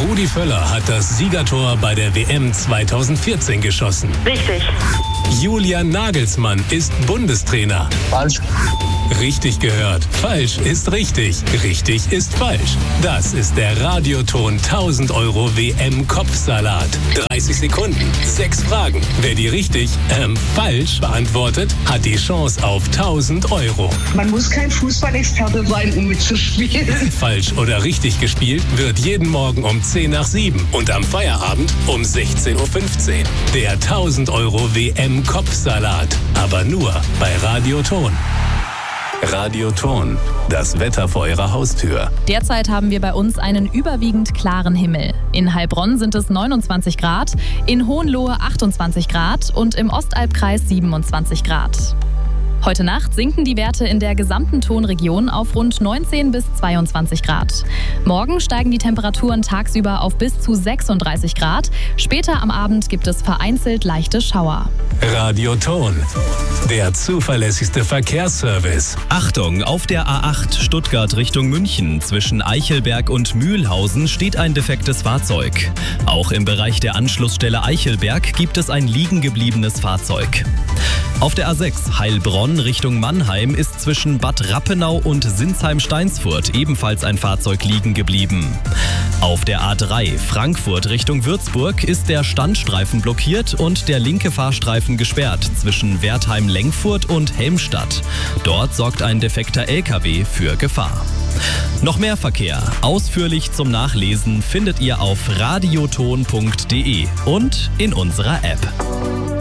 Rudi Völler hat das Siegertor bei der WM 2014 geschossen. Richtig. Julian Nagelsmann ist Bundestrainer. Falsch. Richtig gehört. Falsch ist richtig. Richtig ist falsch. Das ist der Radioton 1000 € WM-Kopfsalat. 30 Sekunden, 6 Fragen. Wer die richtig, falsch beantwortet, hat die Chance auf 1000 €. Man muss kein Fußballexperte sein, um mitzuspielen. Falsch oder richtig gespielt wird jeden Morgen um 10 nach 7 und am Feierabend um 16:15 Uhr. Der 1000 € WM-Kopfsalat. Aber nur bei Radioton. Radioton, das Wetter vor Ihrer Haustür. Derzeit haben wir bei uns einen überwiegend klaren Himmel. In Heilbronn sind es 29 Grad, in Hohenlohe 28 Grad und im Ostalbkreis 27 Grad. Heute Nacht sinken die Werte in der gesamten Tonregion auf rund 19 bis 22 Grad. Morgen steigen die Temperaturen tagsüber auf bis zu 36 Grad. Später am Abend gibt es vereinzelt leichte Schauer. Radioton, der zuverlässigste Verkehrsservice. Achtung, auf der A8 Stuttgart Richtung München zwischen Eichelberg und Mühlhausen steht ein defektes Fahrzeug. Auch im Bereich der Anschlussstelle Eichelberg gibt es ein liegen gebliebenes Fahrzeug. Auf der A6 Heilbronn Richtung Mannheim ist zwischen Bad Rappenau und Sinsheim-Steinsfurt ebenfalls ein Fahrzeug liegen geblieben. Auf der A3 Frankfurt Richtung Würzburg ist der Standstreifen blockiert und der linke Fahrstreifen gesperrt zwischen Wertheim-Lengfurt und Helmstadt. Dort sorgt ein defekter LKW für Gefahr. Noch mehr Verkehr, ausführlich zum Nachlesen, findet ihr auf radioton.de und in unserer App.